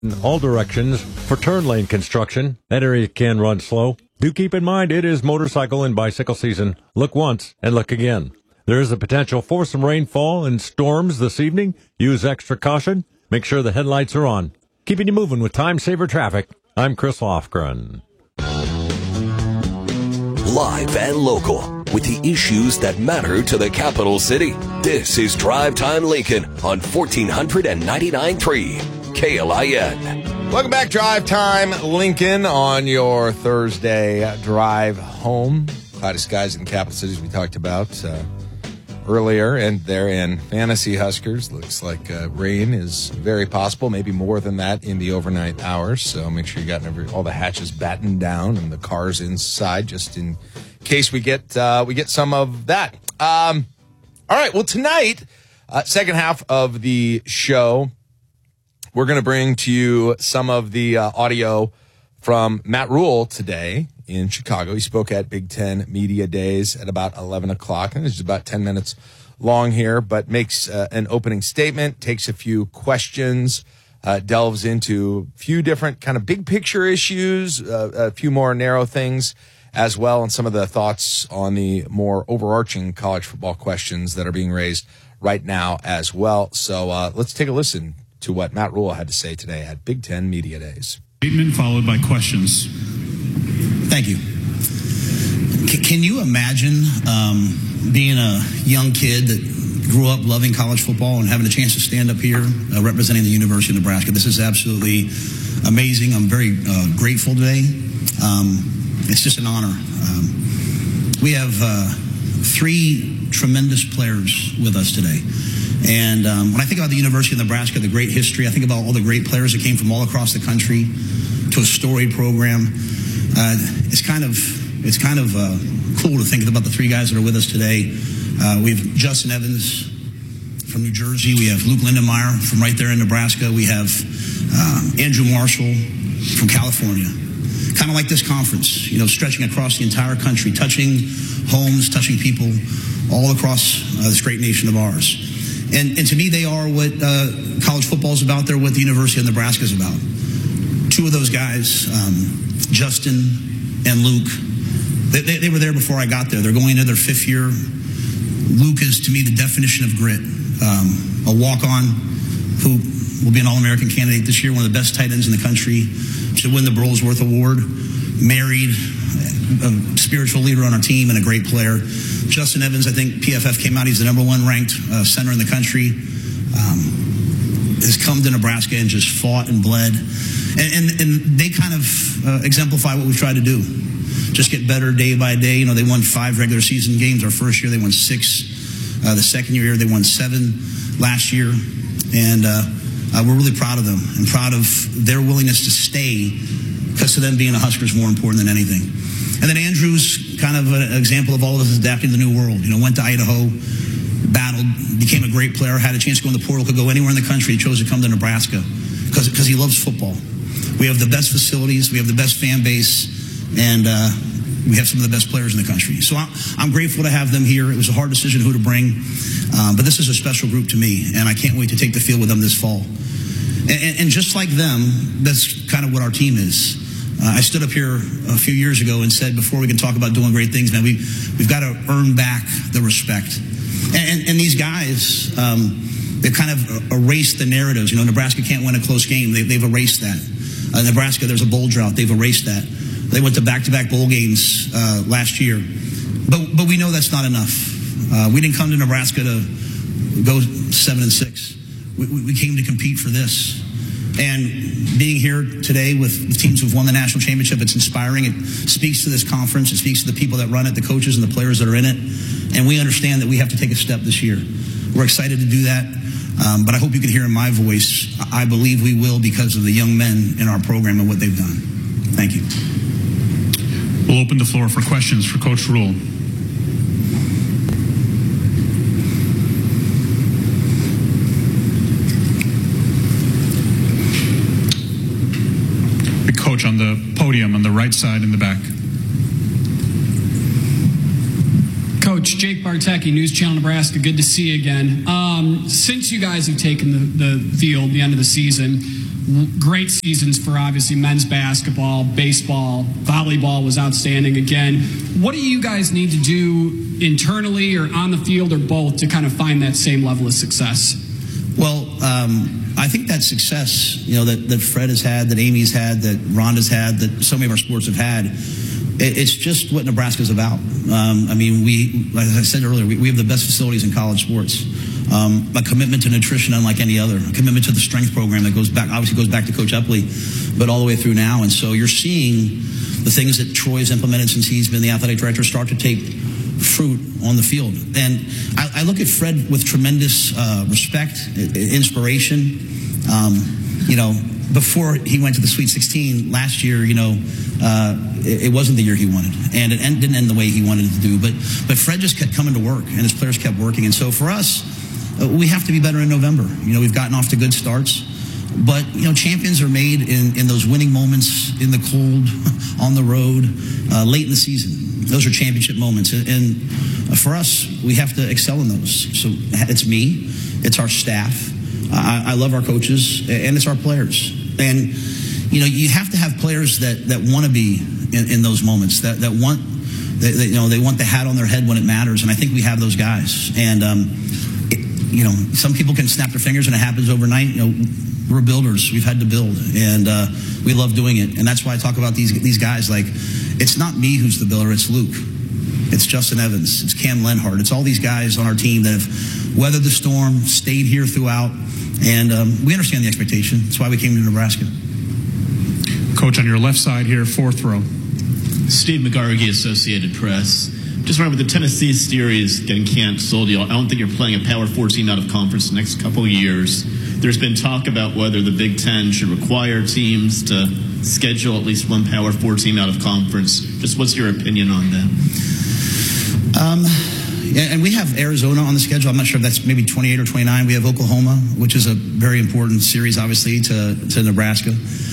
in all directions for turn lane construction. That area can run slow. Do keep in mind it is motorcycle and bicycle season. Look once and look again. There is a potential for some rainfall and storms this evening. Use extra caution. Make sure the headlights are on. Keeping you moving with Time Saver Traffic. I'm Chris Lofgren. Live and local with the issues that matter to the capital city. This is Drive Time Lincoln on 1499.3 KLIN. Welcome back, Drive Time Lincoln, on your Thursday drive home. Cloudy skies in the capital cities we talked about earlier, and they're in Fantasy Huskers. Looks like rain is very possible, maybe more than that in the overnight hours. So make sure you got all the hatches battened down and the cars inside, just in case we get some of that. All right. Well, tonight, second half of the show, we're going to bring to you some of the audio from Matt Rhule today in Chicago. He spoke at Big Ten Media Days at about 11 o'clock. And it's about 10 minutes long here, but makes an opening statement, takes a few questions, delves into a few different kind of big picture issues, a few more narrow things as well, and some of the thoughts on the more overarching college football questions that are being raised right now as well. So let's take a listen to what Matt Rhule had to say today at Big Ten Media Days. Statement followed by questions. Thank you. Can you imagine being a young kid that grew up loving college football and having a chance to stand up here representing the University of Nebraska? This is absolutely amazing. I'm very grateful today. It's just an honor. We have three tremendous players with us today. And when I think about the University of Nebraska, the great history, I think about all the great players that came from all across the country to a storied program. It's kind of cool to think about the three guys that are with us today. We have Justin Evans from New Jersey. We have Luke Lindenmeyer from right there in Nebraska. We have Andrew Marshall from California. Kind of like this conference, stretching across the entire country, touching homes, touching people all across this great nation of ours. And to me, they are what college football is about. They're what the University of Nebraska is about. Two of those guys, Justin and Luke, they were there before I got there. They're going into their fifth year. Luke is, to me, the definition of grit. A walk-on who will be an All-American candidate this year, one of the best tight ends in the country, should win the Burlsworth Award, married, a spiritual leader on our team, and a great player. Justin Evans, I think PFF came out, he's the number one ranked center in the country, has come to Nebraska and just fought and bled. And they kind of exemplify what we've tried to do. Just get better day by day. They won 5 regular season games. Our first year, they won 6. The second year, they won 7 last year. And we're really proud of them and proud of their willingness to stay, because to them being a Husker is more important than anything. And then Andrew's kind of an example of all of us adapting to the new world. Went to Idaho, battled, became a great player, had a chance to go in the portal, could go anywhere in the country. He chose to come to Nebraska because he loves football. We have the best facilities, we have the best fan base, and we have some of the best players in the country. So I'm grateful to have them here. It was a hard decision who to bring, but this is a special group to me, and I can't wait to take the field with them this fall. And just like them, that's kind of what our team is. I stood up here a few years ago and said, before we can talk about doing great things, man, we've got to earn back the respect. And these guys, they've kind of erased the narratives. Nebraska can't win a close game. They've erased that. Nebraska, there's a bowl drought. They've erased that. They went to back-to-back bowl games last year. But we know that's not enough. We didn't come to Nebraska to go 7-6. We came to compete for this. And being here today with teams who've won the national championship, it's inspiring. It speaks to this conference. It speaks to the people that run it, the coaches and the players that are in it. And we understand that we have to take a step this year. We're excited to do that. But I hope you can hear in my voice, I believe we will, because of the young men in our program and what they've done. Thank you. We'll open the floor for questions for Coach Rhule. Coach on the podium on the right side in the back. Coach, Jake Bartecki, News Channel Nebraska, good to see you again. Since you guys have taken the field, the end of the season, Great seasons for obviously men's basketball, baseball, volleyball was outstanding again. What do you guys need to do internally or on the field or both to kind of find that same level of success? Well, I think that success, that Fred has had, that Amy's had, that Rhonda's had, that so many of our sports have had, it's just what Nebraska's about. Like I said earlier, we have the best facilities in college sports. A commitment to nutrition unlike any other, a commitment to the strength program that goes back to Coach Epley, but all the way through now. And so you're seeing the things that Troy's implemented since he's been the athletic director start to take fruit on the field. And I look at Fred with tremendous respect, inspiration. Before he went to the Sweet 16 last year, it wasn't the year he wanted, and it didn't end the way he wanted it to do. But Fred just kept coming to work, and his players kept working. And so for us, we have to be better in November. We've gotten off to good starts, but champions are made in those winning moments in the cold, on the road, late in the season. Those are championship moments, and for us, we have to excel in those. So it's me, it's our staff. I love our coaches, and it's our players. And you have to have players that want to be in those moments, that want they want the hat on their head when it matters. And I think we have those guys. And some people can snap their fingers and it happens overnight. We're builders. We've had to build, and we love doing it. And that's why I talk about these guys. Like, it's not me who's the builder. It's Luke. It's Justin Evans. It's Cam Lenhart. It's all these guys on our team that have weathered the storm, stayed here throughout, and we understand the expectation. That's why we came to Nebraska. Coach, on your left side here, fourth row. Steve McGarvey, Associated Press. Just remember, the Tennessee series getting canceled. I don't think you're playing a Power 14 out of conference the next couple of years. There's been talk about whether the Big Ten should require teams to schedule at least one Power 14 out of conference. Just what's your opinion on that? And we have Arizona on the schedule. I'm not sure if that's maybe 28 or 29. We have Oklahoma, which is a very important series, obviously, to Nebraska.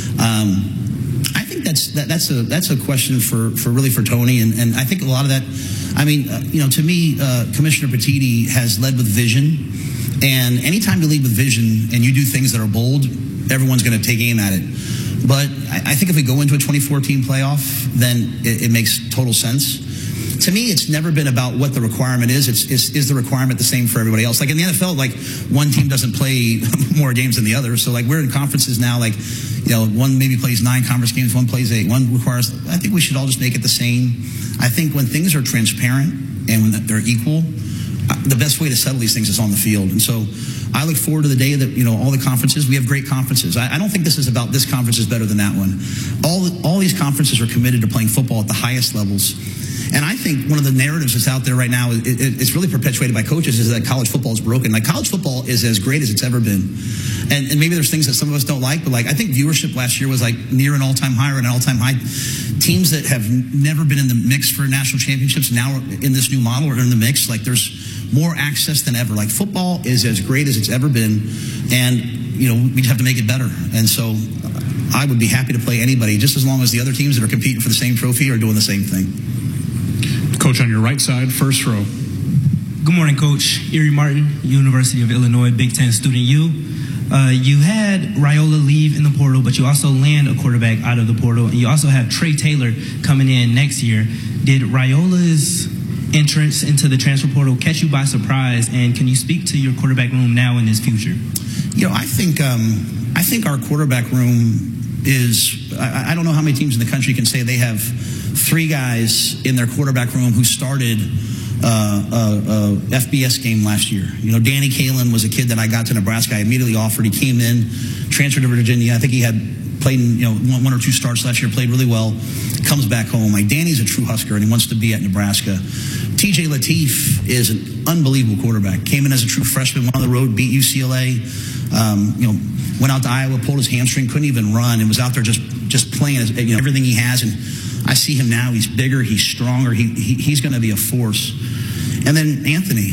I think that's a question for Tony, and I think a lot of that. To me, Commissioner Petitti has led with vision, and anytime you lead with vision and you do things that are bold, everyone's going to take aim at it. But I think if we go into a 2014 playoff, then it makes total sense. To me, it's never been about what the requirement is. Is the requirement the same for everybody else? Like in the NFL, like one team doesn't play more games than the other. So like we're in conferences now, like, one maybe plays 9 conference games, one plays 8, one requires. I think we should all just make it the same. I think when things are transparent and when they're equal, the best way to settle these things is on the field. And so I look forward to the day that, all the conferences, we have great conferences. I don't think this is about this conference is better than that one. All these conferences are committed to playing football at the highest levels. And I think one of the narratives that's out there right now, it's really perpetuated by coaches, is that college football is broken. Like, college football is as great as it's ever been. And maybe there's things that some of us don't like, but like, I think viewership last year was like near an all-time high or an all-time high. Teams that have never been in the mix for national championships now in this new model are in the mix. Like, there's more access than ever. Like, football is as great as it's ever been. And, we have to make it better. And so I would be happy to play anybody, just as long as the other teams that are competing for the same trophy are doing the same thing. Coach, on your right side, first row. Good morning, Coach. Erie Martin, University of Illinois, Big Ten Student U. You had Raiola leave in the portal, but you also land a quarterback out of the portal, and you also have Trey Taylor coming in next year. Did Raiola's entrance into the transfer portal catch you by surprise, and can you speak to your quarterback room now and its future? I think our quarterback room is, I don't know how many teams in the country can say they have 3 guys in their quarterback room who started a FBS game last year. Danny Kalen was a kid that I got to Nebraska. I immediately offered. He came in, transferred to Virginia. I think he had played in, 1 or 2 starts last year, played really well, comes back home. Like, Danny's a true Husker, and he wants to be at Nebraska. TJ Lateef is an unbelievable quarterback. Came in as a true freshman, went on the road, beat UCLA, went out to Iowa, pulled his hamstring, couldn't even run, and was out there just playing everything he has. And I see him now. He's bigger. He's stronger. He's going to be a force. And then Anthony,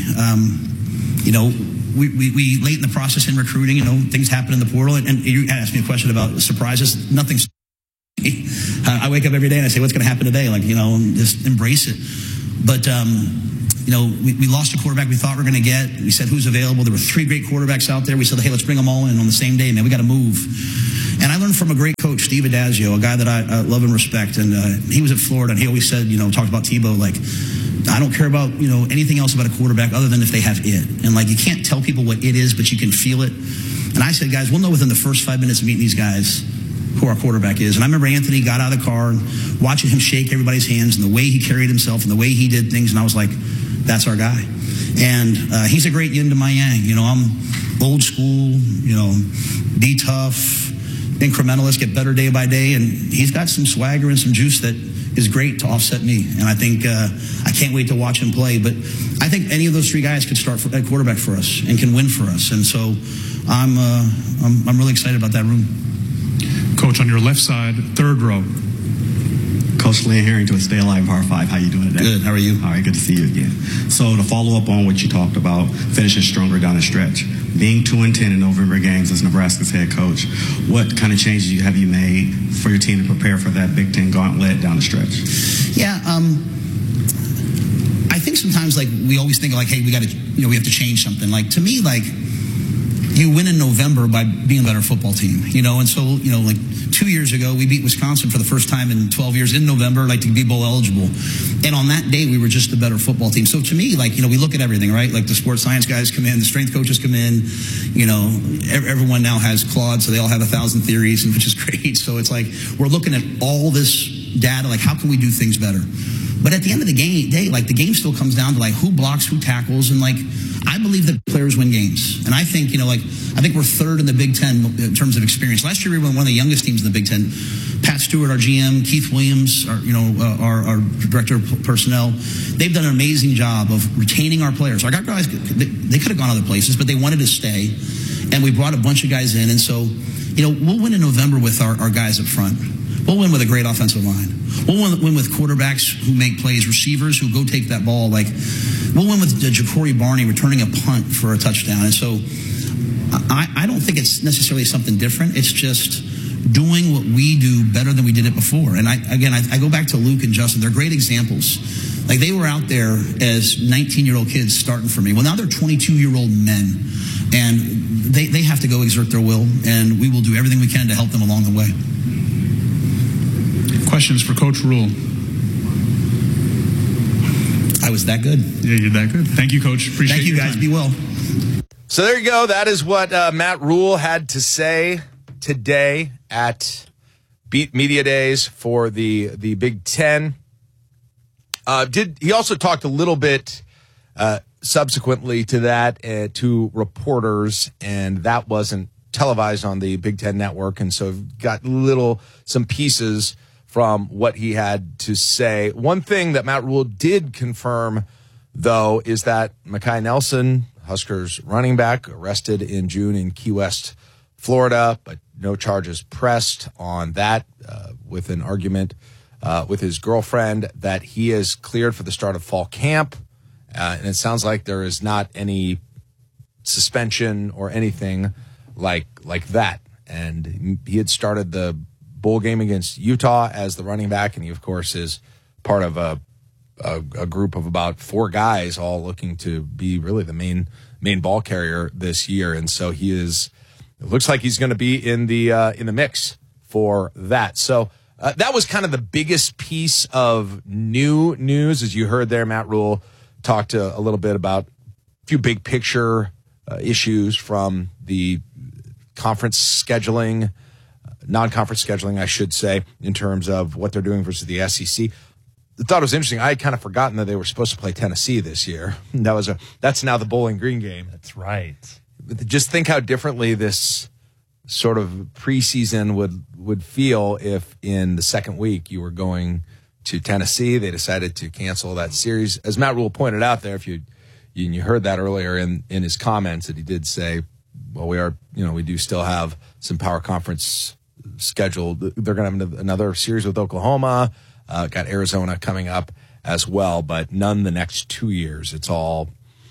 we late in the process in recruiting, things happen in the portal. And you asked me a question about surprises. Nothing. I wake up every day and I say, what's going to happen today? Like, just embrace it. But, we lost a quarterback we thought we were going to get. We said, who's available? There were 3 great quarterbacks out there. We said, hey, let's bring them all in on the same day, man. We got to move. And I learned from a great coach, Steve Adazio, a guy that I love and respect. And he was at Florida, and he always said, talked about Tebow, like, I don't care about, anything else about a quarterback other than if they have it. And, like, you can't tell people what it is, but you can feel it. And I said, guys, we'll know within the first 5 minutes of meeting these guys who our quarterback is. And I remember Anthony got out of the car and watching him shake everybody's hands and the way he carried himself and the way he did things. And I was like, that's our guy. And he's a great yin to my yang. I'm old school, be tough, incrementalist, get better day by day. And he's got some swagger and some juice that is great to offset me. And I think I can't wait to watch him play. But I think any of those three guys could start at quarterback for us and can win for us. And so I'm really excited about that room. Coach, on your left side, third row. Coach Lynn Harrington, Stay Alive, Par 5. How you doing today? Good. How are you? All right, good to see you again. So to follow up on what you talked about, finishing stronger down the stretch, being 2-10 in November games as Nebraska's head coach, what kind of changes have you made for your team to prepare for that Big Ten gauntlet down the stretch? Yeah, I think sometimes, like, we always think like, hey, we got to, we have to change something. Like, to me, like, you win in November by being a better football team, and so, like 2 years ago, we beat Wisconsin for the first time in 12 years in November, like, to be bowl eligible. And on that day, we were just a better football team. So to me, like, we look at everything, right? Like, the sports science guys come in, the strength coaches come in, everyone now has Claude, so they all have 1,000 theories, and which is great. So it's like, we're looking at all this data, like, how can we do things better? But at the end of the day, like, the game still comes down to, like, who blocks, who tackles, and, like, I believe that players win games. And I think, I think we're third in the Big Ten in terms of experience. Last year, we were one of the youngest teams in the Big Ten. Pat Stewart, our GM, Keith Williams, our director of personnel, they've done an amazing job of retaining our players. Our guys, they could have gone other places, but they wanted to stay. And we brought a bunch of guys in. And so, we'll win in November with our guys up front. We'll win with a great offensive line. We'll win with quarterbacks who make plays, receivers who go take that ball. Like, we'll win with Ja'Cory Barney returning a punt for a touchdown. And so I don't think it's necessarily something different. It's just doing what we do better than we did it before. And I go back to Luke and Justin. They're great examples. Like, they were out there as 19-year-old kids starting for me. Well, now they're 22-year-old men. And they have to go exert their will. And we will do everything we can to help them along the way. Questions for Coach Rhule? I was that good. Yeah, you're that good. Thank you, Coach. Appreciate Thank you, guys. Time. Be well. So there you go. That is what Matt Rhule had to say today at Beat Media Days for the Big Ten. He also talked a little bit subsequently to that to reporters, and that wasn't televised on the Big Ten Network, and so got some pieces from what he had to say. One thing that Matt Rhule did confirm, though, is that Mekhi Nelson, Huskers running back, arrested in June in Key West, Florida, but no charges pressed on that, with an argument with his girlfriend that he is cleared for the start of fall camp. And it sounds like there is not any suspension or anything like that. And he had started the bowl game against Utah as the running back, and he, of course, is part of a group of about 4 guys all looking to be really the main ball carrier this year. And so it looks like he's going to be in the mix for that. So that was kind of the biggest piece of new news. As you heard there, Matt Rhule talked a little bit about a few big picture issues from the conference scheduling, non-conference scheduling, I should say, in terms of what they're doing versus the SEC. I thought it was interesting. I had kind of forgotten that they were supposed to play Tennessee this year. That's now the Bowling Green game. That's right. But just think how differently this sort of preseason would feel if in the second week you were going to Tennessee. They decided to cancel that series. As Matt Rhule pointed out there, if you heard that earlier in his comments, that he did say, well, we do still have some power conference scheduled. They're going to have another series with Oklahoma. Got Arizona coming up as well, but none the next 2 years. It's all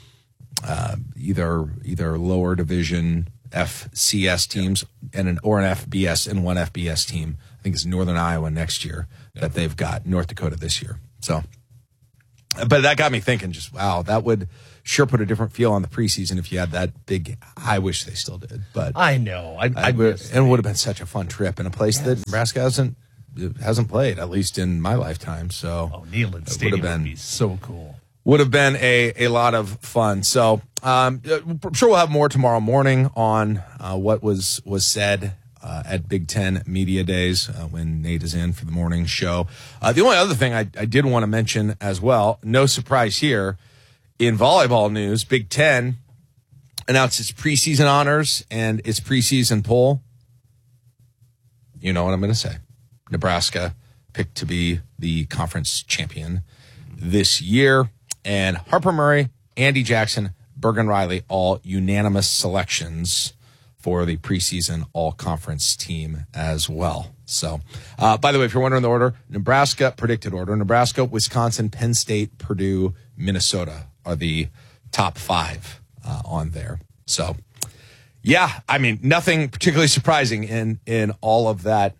either lower division FCS teams or an FBS and one FBS team. I think it's Northern Iowa next year that they've got, North Dakota this year. So, but that got me thinking, just wow, that would sure put a different feel on the preseason if you had that big. I wish they still did, but I know. it would have been such a fun trip in a place that Nebraska hasn't played, at least in my lifetime. So Neyland Stadium would be so cool. Would have been a lot of fun. So I'm sure we'll have more tomorrow morning on what was said at Big Ten Media Days when Nate is in for the morning show. The only other thing I did want to mention as well, no surprise here, in volleyball news, Big Ten announced its preseason honors and its preseason poll. You know what I'm going to say. Nebraska picked to be the conference champion this year. And Harper Murray, Andy Jackson, Bergen Riley, all unanimous selections for the preseason all-conference team as well. So, by the way, if you're wondering the order, Nebraska, predicted order, Nebraska, Wisconsin, Penn State, Purdue, Minnesota are the top 5 on there. So, yeah, I mean, nothing particularly surprising in all of that.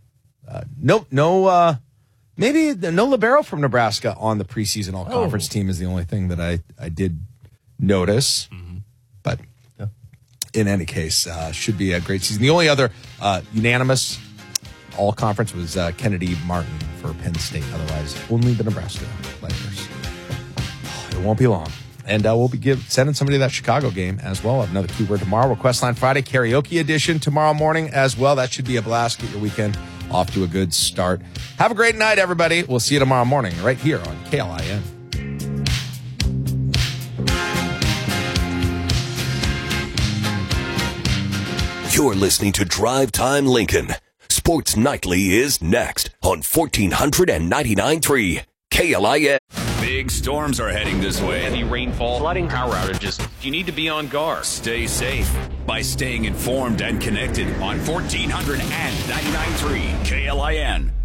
Maybe no libero from Nebraska on the preseason all-conference team is the only thing that I did notice. Mm-hmm. But in any case, should be a great season. The only other unanimous all-conference was Kennedy Martin for Penn State. Otherwise, only the Nebraska players. It won't be long. And we'll be sending somebody to that Chicago game as well. I have another keyword tomorrow. Request Line Friday, karaoke edition tomorrow morning as well. That should be a blast. Get your weekend off to a good start. Have a great night, everybody. We'll see you tomorrow morning right here on KLIN. You're listening to Drive Time Lincoln. Sports Nightly is next on 1499.3 KLIN. Big storms are heading this way. Heavy rainfall, flooding, power outages. You need to be on guard. Stay safe by staying informed and connected on 1499.3 KLIN.